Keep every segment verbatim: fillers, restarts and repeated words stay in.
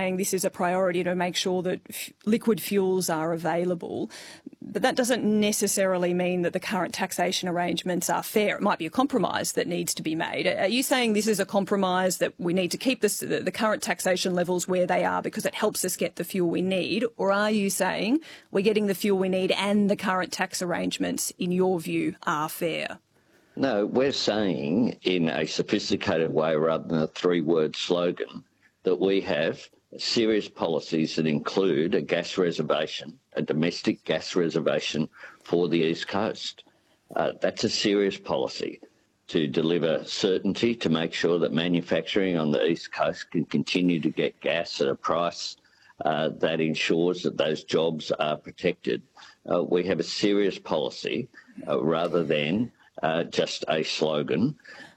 saying this is a priority to make sure that f- liquid fuels are available. But that doesn't necessarily mean that the current taxation arrangements are fair. It might be a compromise that needs to be made. Are you saying this is a compromise, that we need to keep this, the, the current taxation levels where they are because it helps us get the fuel we need? Or are you saying we're getting the fuel we need and the current tax arrangements, in your view, are fair? No, we're saying in a sophisticated way, rather than a three-word slogan, that we have serious policies that include a gas reservation, a domestic gas reservation for the East Coast. Uh, that's a serious policy to deliver certainty, to make sure that manufacturing on the East Coast can continue to get gas at a price uh, that ensures that those jobs are protected. Uh, we have a serious policy uh, rather than uh, just a slogan.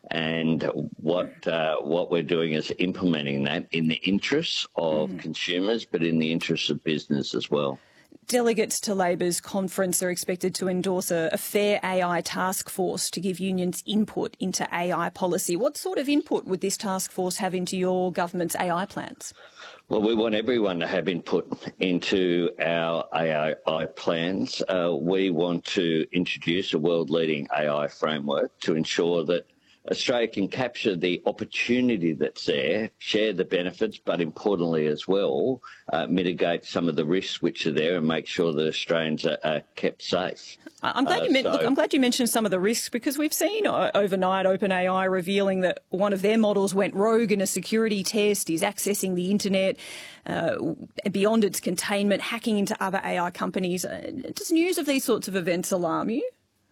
And what uh, what we're doing is implementing that in the interests of mm. consumers, but in the interests of business as well. Delegates to Labor's conference are expected to endorse a, a fair A I task force to give unions input into A I policy. What sort of input would this task force have into your government's A I plans? Well, we want everyone to have input into our A I plans. Uh, we want to introduce a world-leading A I framework to ensure that Australia can capture the opportunity that's there, share the benefits, but importantly as well, uh, mitigate some of the risks which are there and make sure that Australians are, are kept safe. I'm glad, uh, you meant, so, look, I'm glad you mentioned some of the risks, because we've seen uh, overnight OpenAI revealing that one of their models went rogue in a security test, is accessing the internet uh, beyond its containment, hacking into other A I companies. Uh, does news of these sorts of events alarm you?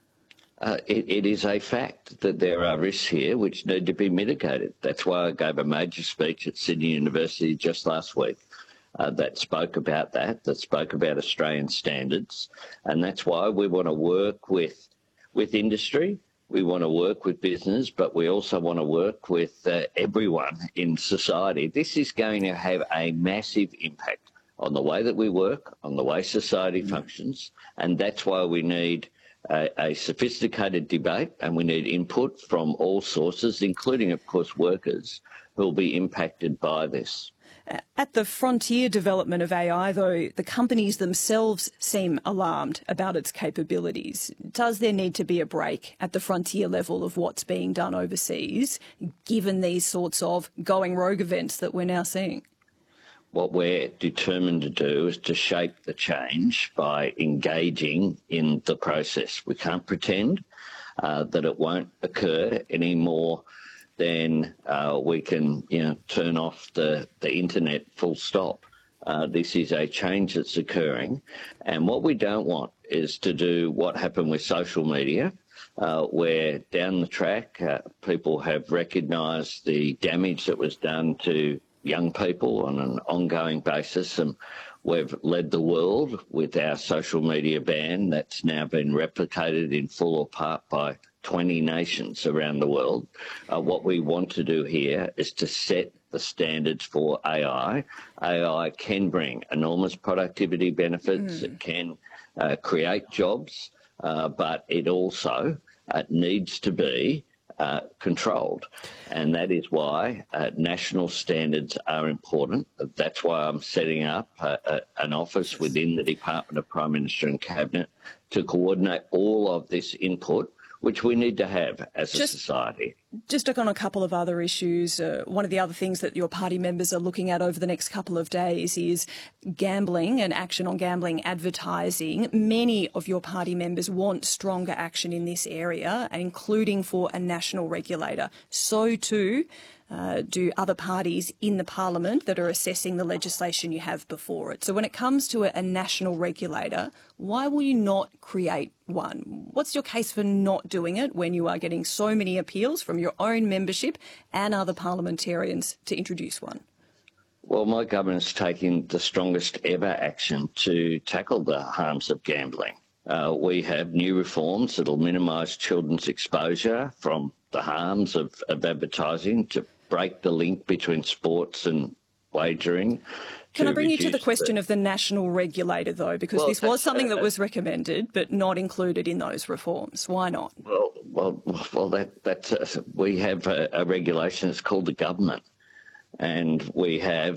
Uh, it, it is a fact that there are risks here which need to be mitigated. That's why I gave a major speech at Sydney University just last week uh, that spoke about that, that spoke about Australian standards. And that's why we want to work with, with industry, we want to work with business, but we also want to work with uh, everyone in society. This is going to have a massive impact on the way that we work, on the way society functions, and that's why we need A, a sophisticated debate, and we need input from all sources, including, of course, workers who will be impacted by this. At the frontier development of A I, though, the companies themselves seem alarmed about its capabilities. Does there need to be a break at the frontier level of what's being done overseas, given these sorts of going rogue events that we're now seeing? What we're determined to do is to shape the change by engaging in the process. We can't pretend uh, that it won't occur any more than uh, we can, you know, turn off the, the internet full stop. Uh, this is a change that's occurring. And what we don't want is to do what happened with social media, uh, where down the track uh, people have recognised the damage that was done to young people on an ongoing basis, and we've led the world with our social media ban that's now been replicated in full or part by twenty nations around the world. Uh, what we want to do here is to set the standards for A I. A I can bring enormous productivity benefits, mm. it can uh, create jobs, uh, but it also uh, needs to be Uh, controlled, and that is why uh, national standards are important. That's why I'm setting up uh, uh, an office within the Department of Prime Minister and Cabinet to coordinate all of this input, which we need to have as a just, society. Just on a couple of other issues, uh, one of the other things that your party members are looking at over the next couple of days is gambling and action on gambling advertising. Many of your party members want stronger action in this area, including for a national regulator. So too uh, do other parties in the parliament that are assessing the legislation you have before it. So when it comes to a, a national regulator, why will you not create one? What's your case for not doing it when you are getting so many appeals from your own membership and other parliamentarians to introduce one? Well, my government's taking the strongest ever action to tackle the harms of gambling. Uh, we have new reforms that will minimise children's exposure from the harms of, of advertising, to break the link between sports and wagering. Can I bring you to the question the... of the national regulator, though, because well, this was something uh, that was recommended but not included in those reforms. Why not? Well, well, well. That that's uh, we have a, a regulation. It's called the government, and we have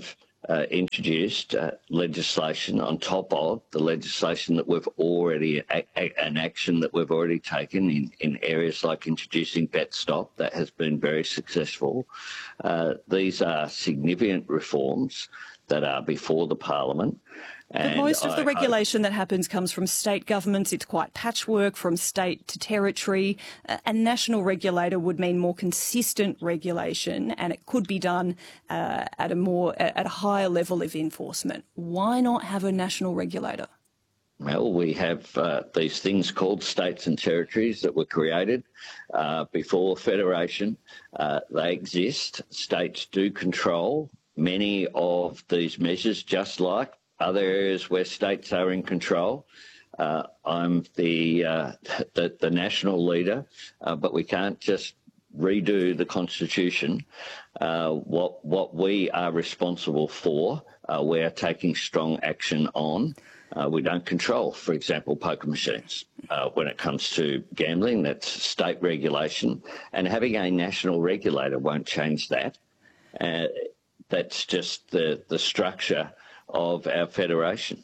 uh, introduced uh, legislation on top of the legislation that we've already, a, a, an action that we've already taken in, in areas like introducing vet stop. That has been very successful. Uh, these are significant reforms that are before the Parliament. But most of the regulation that happens comes from state governments. It's quite patchwork from state to territory. A national regulator would mean more consistent regulation, and it could be done uh, at a more at a higher level of enforcement. Why not have a national regulator? Well, we have uh, these things called states and territories that were created uh, before Federation. Uh, they exist. States do control many of these measures, just like other areas where states are in control. Uh, I'm the, uh, the the national leader, uh, but we can't just redo the Constitution. Uh, what what we are responsible for, uh, we are taking strong action on. Uh, we don't control, for example, poker machines. Uh, when it comes to gambling, that's state regulation, and having a national regulator won't change that. Uh, that's just the the structure of our federation.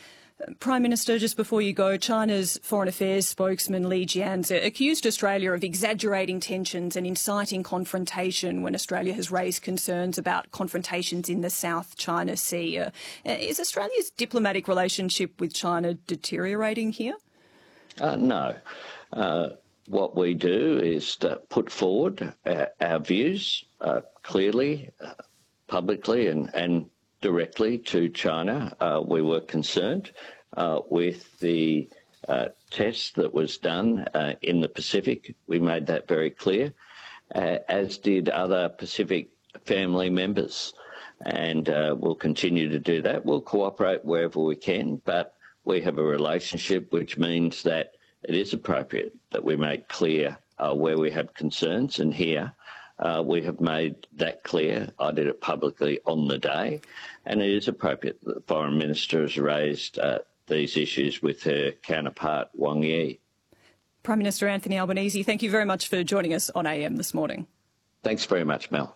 Prime Minister, just before you go, China's Foreign Affairs spokesman Li Jian accused Australia of exaggerating tensions and inciting confrontation when Australia has raised concerns about confrontations in the South China Sea. Uh, is Australia's diplomatic relationship with China deteriorating here? Uh, no. Uh, what we do is to put forward our, our views uh, clearly, uh, publicly and, and directly to China. Uh, we were concerned uh, with the uh, test that was done uh, in the Pacific. We made that very clear, uh, as did other Pacific family members. And uh, we'll continue to do that. We'll cooperate wherever we can, but we have a relationship which means that it is appropriate that we make clear uh, where we have concerns, and here Uh, we have made that clear. I did it publicly on the day, and it is appropriate that the Foreign Minister has raised uh, these issues with her counterpart, Wang Yi. Prime Minister Anthony Albanese, thank you very much for joining us on A M this morning. Thanks very much, Mel.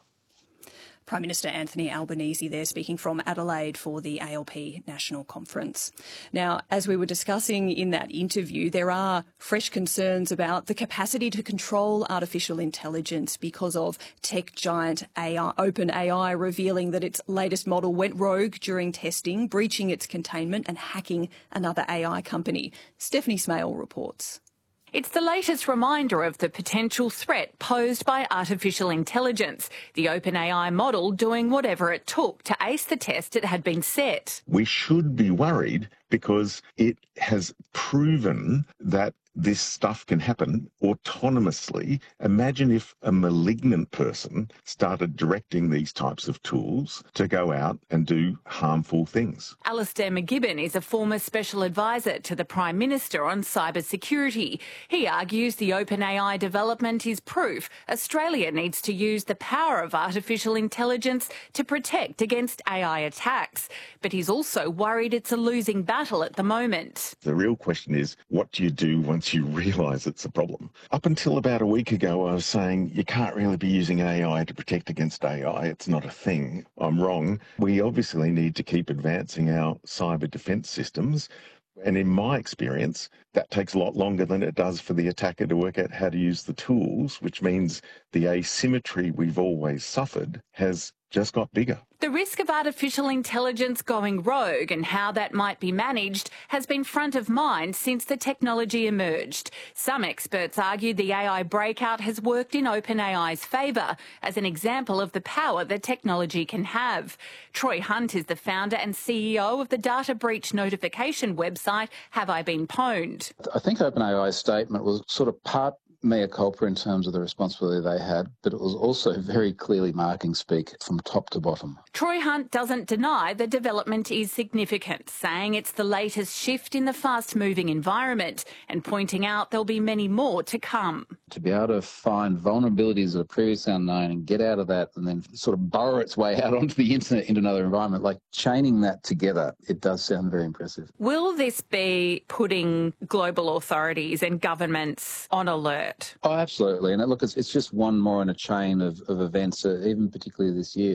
Prime Minister Anthony Albanese there, speaking from Adelaide for the A L P National Conference. Now, as we were discussing in that interview, there are fresh concerns about the capacity to control artificial intelligence because of tech giant A I, OpenAI revealing that its latest model went rogue during testing, breaching its containment and hacking another A I company. Stephanie Smale reports. It's the latest reminder of the potential threat posed by artificial intelligence, the OpenAI model doing whatever it took to ace the test it had been set. We should be worried because it has proven that this stuff can happen autonomously. Imagine if a malignant person started directing these types of tools to go out and do harmful things. Alistair McGibbon is a former special advisor to the Prime Minister on cybersecurity. He argues the OpenAI development is proof Australia needs to use the power of artificial intelligence to protect against A I attacks. But he's also worried it's a losing battle at the moment. The real question is, what do you do once you realise it's a problem? Up until about a week ago, I was saying you can't really be using A I to protect against A I. It's not a thing. I'm wrong. We obviously need to keep advancing our cyber defence systems. And in my experience, that takes a lot longer than it does for the attacker to work out how to use the tools, which means the asymmetry we've always suffered has just got bigger. The risk of artificial intelligence going rogue and how that might be managed has been front of mind since the technology emerged. Some experts argue the A I breakout has worked in OpenAI's favour as an example of the power that technology can have. Troy Hunt is the founder and C E O of the data breach notification website Have I Been Pwned? I think OpenAI's statement was sort of part mea culpa in terms of the responsibility they had, but it was also very clearly marketing speak from top to bottom. Troy Hunt doesn't deny the development is significant, saying it's the latest shift in the fast-moving environment and pointing out there'll be many more to come. To be able to find vulnerabilities that are previously unknown and get out of that and then sort of burrow its way out onto the internet into another environment, like chaining that together, it does sound very impressive. Will this be putting global authorities and governments on alert? Oh, absolutely. And look, it's, it's just one more in a chain of, of events, uh, even particularly this year.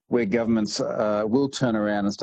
where governments uh, will turn around and start